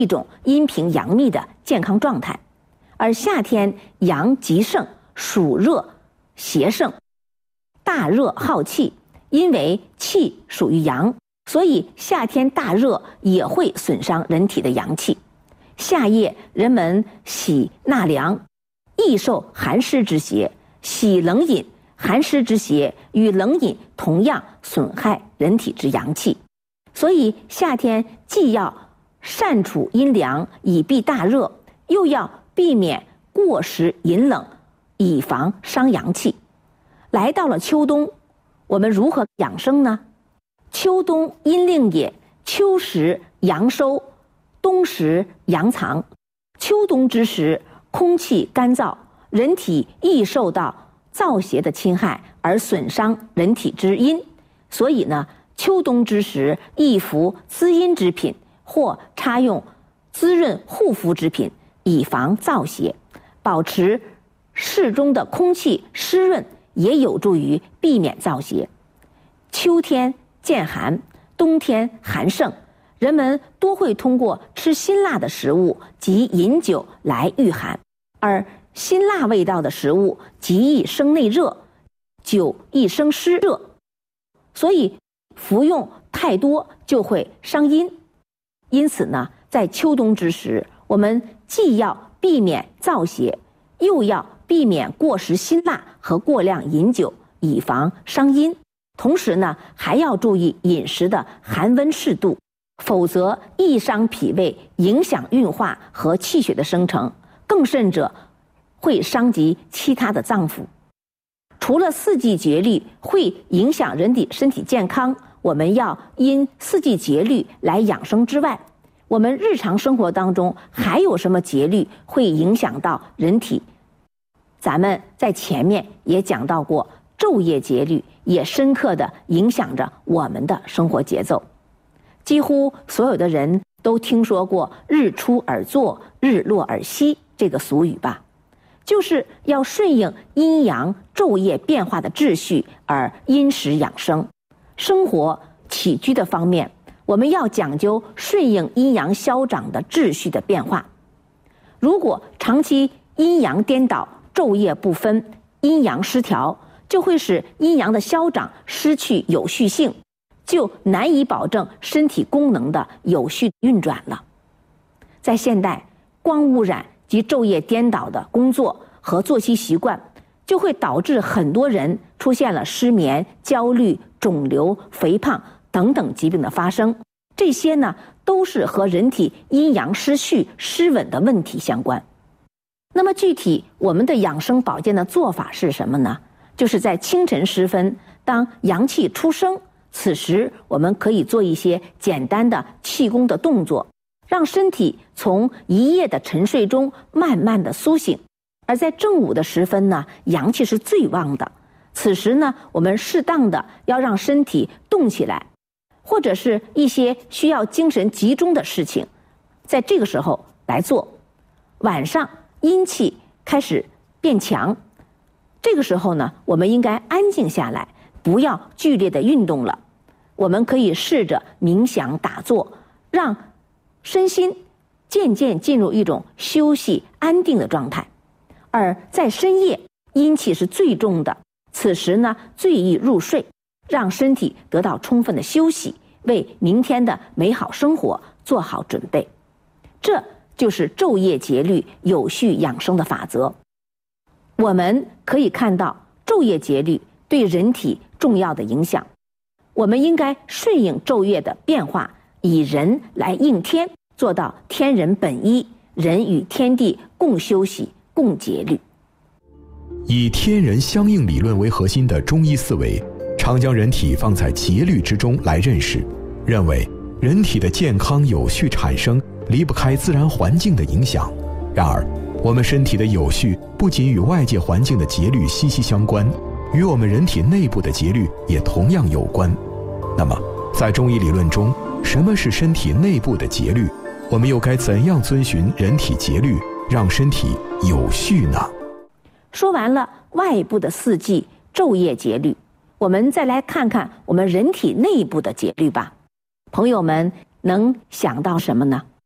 一种阴平阳秘的健康状态。而夏天阳极盛，暑热邪盛，大热耗气，因为气属于阳，所以夏天大热也会损伤人体的阳气。夏夜人们喜纳凉，易受寒湿之邪，喜冷饮，寒湿之邪与冷饮同样损害人体之阳气。所以夏天既要善处阴凉以避大热，又要避免过食饮冷，以防伤阳气。来到了秋冬，我们如何养生呢？秋冬阴令也，秋时阳收，冬时阳藏。秋冬之时，空气干燥，人体易受到燥邪的侵害而损伤人体之阴，所以呢，秋冬之时宜服滋阴之品，或插用滋润护肤之品，以防燥邪。保持室中的空气湿润，也有助于避免燥邪。秋天渐寒，冬天寒盛，人们多会通过吃辛辣的食物及饮酒来御寒，而辛辣味道的食物极易生内热，酒易生湿热，所以服用太多就会伤阴。因此呢，在秋冬之时，我们既要避免燥邪，又要避免过食辛辣和过量饮酒，以防伤阴。同时呢，还要注意饮食的寒温适度，否则易伤脾胃，影响运化和气血的生成，更甚者会伤及其他的脏腑。除了四季节律会影响人体身体健康，我们要因四季节律来养生之外，我们日常生活当中还有什么节律会影响到人体？咱们在前面也讲到过，昼夜节律也深刻地影响着我们的生活节奏。几乎所有的人都听说过日出而作，日落而息这个俗语吧，就是要顺应阴阳昼夜变化的秩序而因时养生。生活起居的方面，我们要讲究顺应阴阳消长的秩序的变化。如果长期阴阳颠倒，昼夜不分，阴阳失调，就会使阴阳的消长失去有序性，就难以保证身体功能的有序运转了。在现代，光污染及昼夜颠倒的工作和作息习惯，就会导致很多人出现了失眠、焦虑、肿瘤、肥胖等等疾病的发生。这些呢，都是和人体阴阳失序、失稳的问题相关。那么具体我们的养生保健的做法是什么呢？就是在清晨时分，当阳气初生，此时我们可以做一些简单的气功的动作，让身体从一夜的沉睡中慢慢的苏醒。而在正午的时分呢，阳气是最旺的，此时呢，我们适当的要让身体动起来，或者是一些需要精神集中的事情，在这个时候来做。晚上阴气开始变强，这个时候呢，我们应该安静下来，不要剧烈的运动了。我们可以试着冥想打坐，让身心渐渐进入一种休息安定的状态。而在深夜，阴气是最重的，此时呢，最易入睡，让身体得到充分的休息，为明天的美好生活做好准备。这就是昼夜节律有序养生的法则。我们可以看到昼夜节律对人体重要的影响，我们应该顺应昼夜的变化，以人来应天，做到天人本一，人与天地共休息，共节律。 以天人相应理论为核心的中医思维，常将人体放在节律之中来认识，认为人体的健康有序产生离不开自然环境的影响。然而，我们身体的有序不仅与外界环境的节律息息相关，与我们人体内部的节律也同样有关。那么，在中医理论中，什么是身体内部的节律？我们又该怎样遵循人体节律，让身体有序呢？ 说完了外部的四季昼夜节律，我们再来看看我们人体内部的节律吧。朋友们能想到什么呢？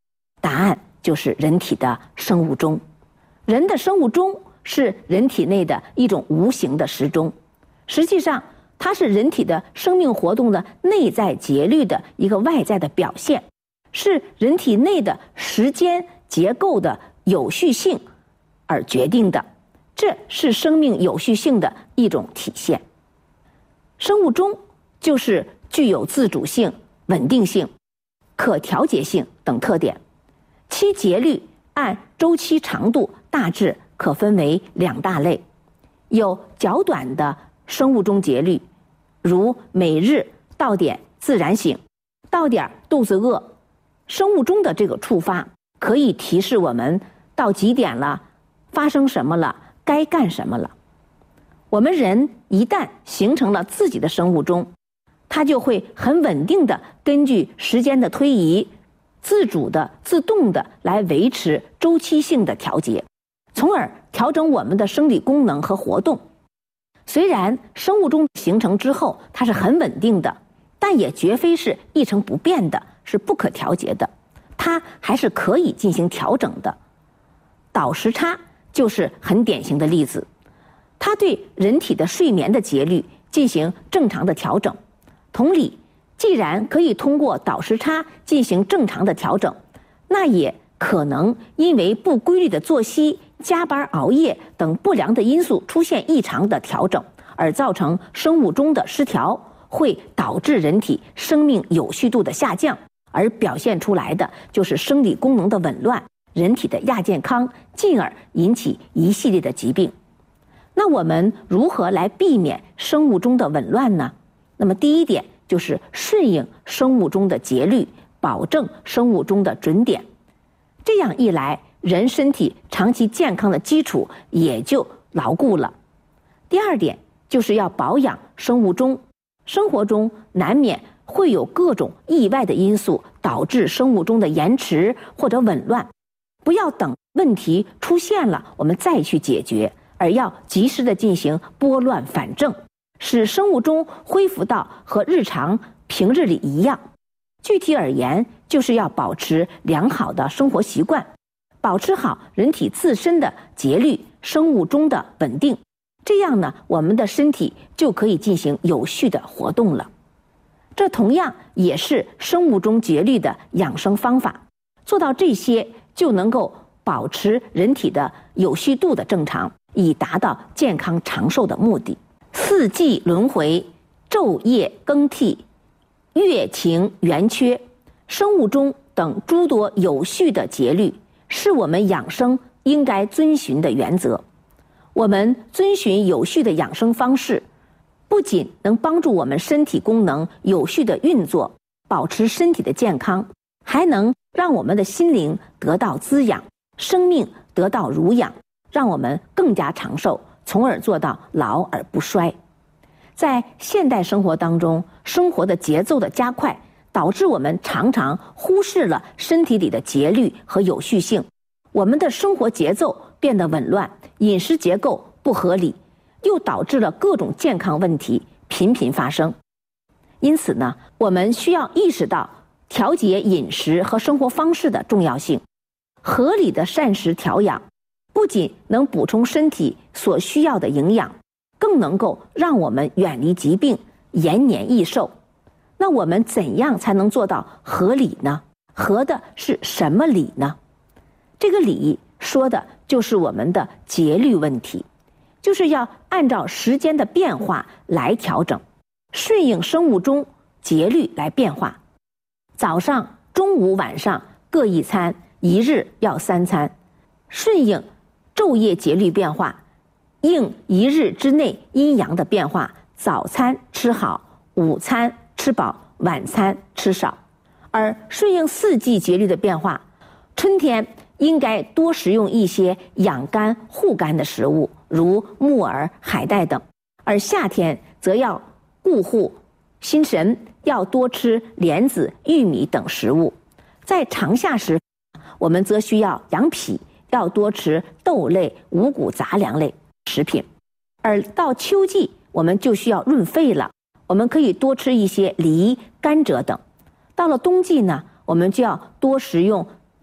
答案就是人体的生物钟。人的生物钟是人体内的一种无形的时钟，实际上它是人体的生命活动的内在节律的一个外在的表现，是人体内的时间结构的有序性而决定的，这是生命有序性的一种体现。生物钟就是具有自主性、稳定性、可调节性等特点，其节律按周期长度大致可分为2大类，有较短的生物钟节律，如每日到点自然醒，到点肚子饿。生物钟的这个触发可以提示我们到几点了，发生什么了，该干什么了。我们人一旦形成了自己的生物钟，它就会很稳定的根据时间的推移，自主的、自动的来维持周期性的调节，从而调整我们的生理功能和活动。虽然生物钟形成之后它是很稳定的，但也绝非是一成不变的，是不可调节的，它还是可以进行调整的。倒时差就是很典型的例子，它对人体的睡眠的节律进行正常的调整。同理，既然可以通过倒时差进行正常的调整，那也可能因为不规律的作息、加班熬夜等不良的因素出现异常的调整，而造成生物钟的失调，会导致人体生命有序度的下降，而表现出来的就是生理功能的紊乱，人体的亚健康，进而引起一系列的疾病。那我们如何来避免生物钟的紊乱呢？那么第一点就是顺应生物钟的节律，保证生物钟的准点。这样一来，人身体长期健康的基础也就牢固了。第二点就是要保养生物钟。生活中难免会有各种意外的因素导致生物钟的延迟或者紊乱，不要等问题出现了我们再去解决，而要及时的进行拨乱反正，使生物钟恢复到和日常平日里一样。具体而言，就是要保持良好的生活习惯，保持好人体自身的节律，生物钟的稳定，这样呢，我们的身体就可以进行有序的活动了。这同样也是生物钟节律的养生方法，做到这些就能够保持人体的有序度的正常，以达到健康长寿的目的。四季轮回，昼夜更替，月晴圆缺，生物钟等诸多有序的节律，是我们养生应该遵循的原则。我们遵循有序的养生方式，不仅能帮助我们身体功能有序的运作，保持身体的健康，还能让我们的心灵得到滋养，生命得到濡养，让我们更加长寿，从而做到老而不衰。在现代生活当中，生活的节奏的加快，导致我们常常忽视了身体里的节律和有序性，我们的生活节奏变得紊乱，饮食结构不合理，又导致了各种健康问题频频发生。因此呢，我们需要意识到调节饮食和生活方式的重要性。合理的膳食调养，不仅能补充身体所需要的营养，更能够让我们远离疾病，延年益寿。那我们怎样才能做到合理呢？合的是什么理呢？这个理说的就是我们的节律问题，就是要按照时间的变化来调整，顺应生物钟节律来变化。早上、中午、晚上各一餐，一日要3餐，顺应昼夜节律变化，应一日之内阴阳的变化，早餐吃好，午餐吃饱，晚餐吃少。而顺应四季节律的变化，春天应该多食用一些养肝护肝的食物，如木耳、海带等；而夏天则要固护心神，要多吃莲子、玉米等食物。在长夏时，我们则需要养脾，要多吃豆类、五谷杂粮类食品。而到秋季，我们就需要润肺了，我们可以多吃一些梨、甘蔗等。到了冬季呢，我们就要多食用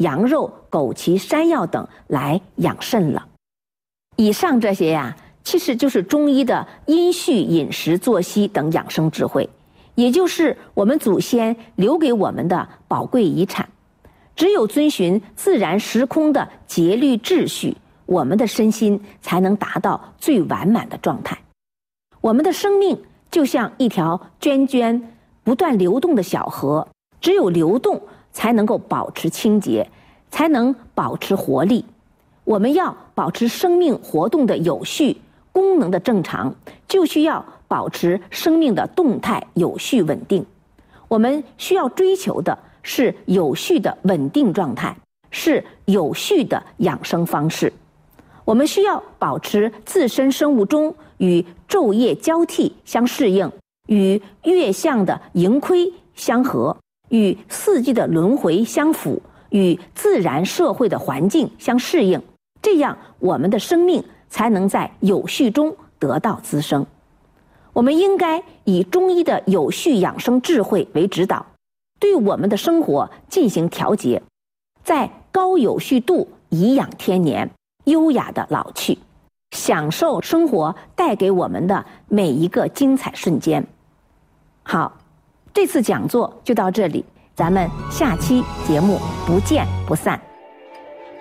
羊肉、枸杞、山药等来养肾了。以上这些呀，其实就是中医的阴序、饮食、作息等养生智慧，也就是我们祖先留给我们的宝贵遗产。只有遵循自然时空的节律秩序，我们的身心才能达到最完满的状态。我们的生命就像一条涓涓不断流动的小河，只有流动才能够保持清洁，才能保持活力。我们要保持生命活动的有序，功能的正常，就需要保持生命的动态有序稳定。我们需要追求的是有序的稳定状态，是有序的养生方式。我们需要保持自身生物钟与昼夜交替相适应，与月相的盈亏相合，与四季的轮回相符，与自然社会的环境相适应，这样我们的生命才能在有序中得到滋生。我们应该以中医的有序养生智慧为指导，对我们的生活进行调节，在高有序度颐养天年，优雅的老去，享受生活带给我们的每一个精彩瞬间。好，这次讲座就到这里，咱们下期节目不见不散。